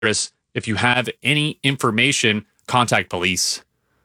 If you have any information, contact police.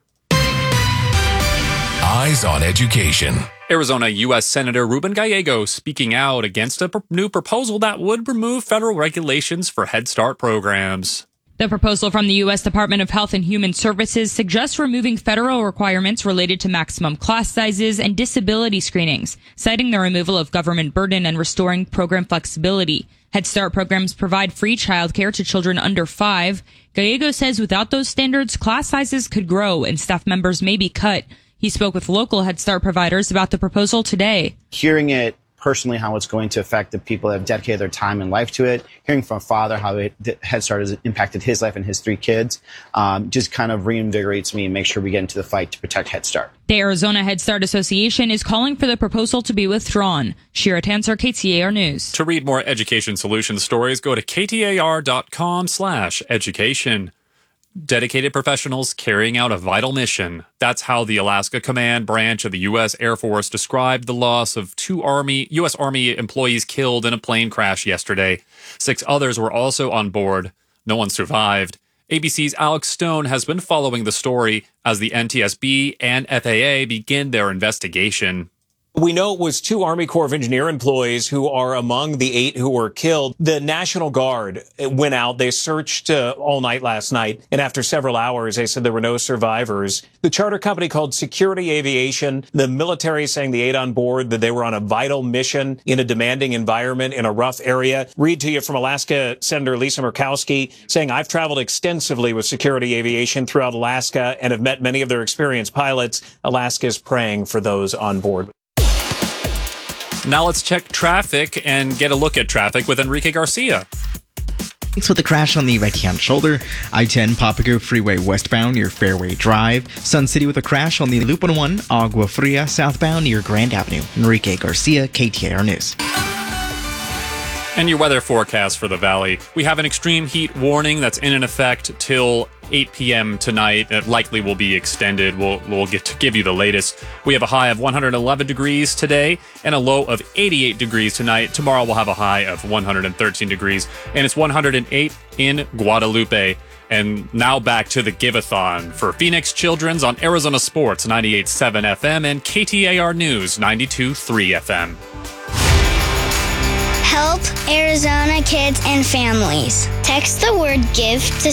Eyes on Education. Arizona U.S. Senator Ruben Gallego speaking out against a new proposal that would remove federal regulations for Head Start programs. The proposal from the U.S. Department of Health and Human Services suggests removing federal requirements related to maximum class sizes and disability screenings, citing the removal of government burden and restoring program flexibility. Head Start programs provide free childcare to children under 5. Gallego says without those standards, class sizes could grow and staff members may be cut. He spoke with local Head Start providers about the proposal today. Hearing it personally, how it's going to affect the people that have dedicated their time and life to it, hearing from a father how Head Start has impacted his life and his 3 kids, just kind of reinvigorates me and makes sure we get into the fight to protect Head Start. The Arizona Head Start Association is calling for the proposal to be withdrawn. Shira Tanser, KTAR News. To read more education solutions stories, go to ktar.com/education. Dedicated professionals carrying out a vital mission. That's how the Alaska Command Branch of the U.S. Air Force described the loss of 2 U.S. Army employees killed in a plane crash yesterday. 6 others were also on board. No one survived. ABC's Alex Stone has been following the story as the NTSB and FAA begin their investigation. We know it was 2 Army Corps of Engineer employees who are among the 8 who were killed. The National Guard went out. They searched all night last night. And after several hours, they said there were no survivors. The charter company called Security Aviation, the military saying the 8 on board, that they were on a vital mission in a demanding environment in a rough area. Read to you from Alaska Senator Lisa Murkowski saying, I've traveled extensively with Security Aviation throughout Alaska and have met many of their experienced pilots. Alaska is praying for those on board. Now let's check traffic and get a look at traffic with Enrique Garcia. Thanks. With the crash on the right-hand shoulder, I-10 Papago Freeway westbound near Fairway Drive. Sun City with a crash on the Loop 101 Agua Fria southbound near Grand Avenue. Enrique Garcia, KTAR News. And your weather forecast for the valley. We have an extreme heat warning that's in effect till 8 p.m. tonight. It likely will be extended. We'll get to give you the latest. We have a high of 111 degrees today and a low of 88 degrees tonight. Tomorrow we'll have a high of 113 degrees, and it's 108 in Guadalupe. And now back to the Give-a-thon for Phoenix Children's on Arizona Sports 98.7 FM and KTAR News 92.3 FM. Help Arizona kids and families. Text the word GIVE to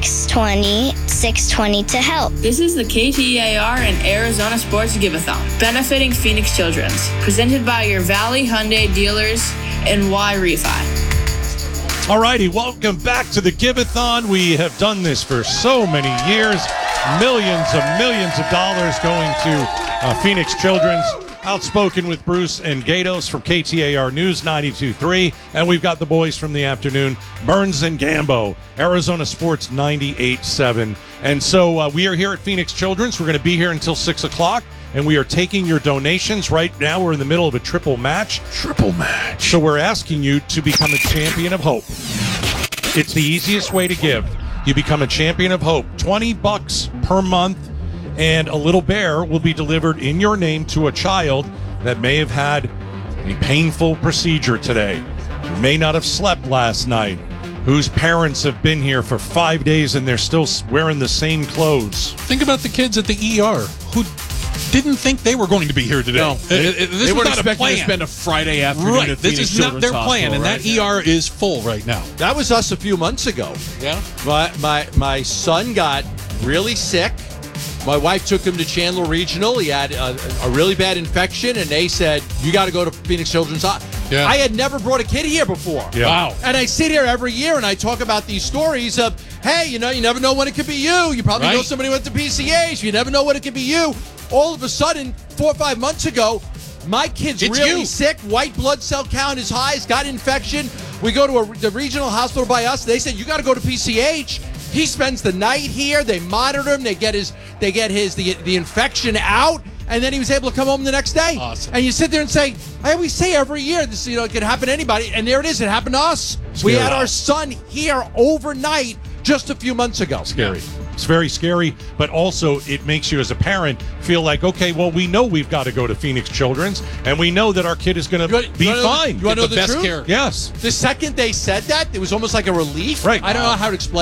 620 to help. This is the KTAR and Arizona Sports Give-a-thon, benefiting Phoenix Children's, presented by your Valley Hyundai dealers and Y Refi. All righty, welcome back to the Give-a-thon. We have done this for so many years. Millions of dollars going to Phoenix Children's. Outspoken with Bruce and Gatos from KTAR News 92.3. And we've got the boys from the afternoon, Burns and Gambo, Arizona Sports 98.7. And so we are here at Phoenix Children's. We're going to be here until 6 o'clock. And we are taking your donations. Right now we're in the middle of a triple match. So we're asking you to become a champion of hope. It's the easiest way to give. You become a champion of hope. $20 per month. And a little bear will be delivered in your name to a child that may have had a painful procedure today, who may not have slept last night, whose parents have been here for 5 days and they're still wearing the same clothes. Think about the kids at the ER who didn't think they were going to be here today. No, this was not a plan. To spend a Friday afternoon right. at This Phoenix is not their Children's plan, and Hospital, that ER is full right now. That was us a few months ago. Yeah. My son got really sick. My wife took him to Chandler Regional. He had a really bad infection, and they said, you got to go to Phoenix Children's Hospital. Yeah. I had never brought a kid here before. Yeah. Wow. And I sit here every year, and I talk about these stories of, hey, you never know when it could be you. You probably know somebody who went to PCH. You never know when it could be you. All of a sudden, 4 or 5 months ago, my kid's really sick. White blood cell count is high. He's got infection. We go to the regional hospital by us. They said, you got to go to PCH. He spends the night here. They monitor him. They get the infection out, and then he was able to come home the next day. Awesome. And you sit there and say, I always say every year this, it can happen to anybody, and there it is. It happened to us. We had our son here overnight just a few months ago. Scary. It's very scary, but also it makes you as a parent feel like, okay, well, we know we've got to go to Phoenix Children's, and we know that our kid is going to be fine. You want to know the best truth? care. Yes. The second they said that, it was almost like a relief. Right. I don't know how to explain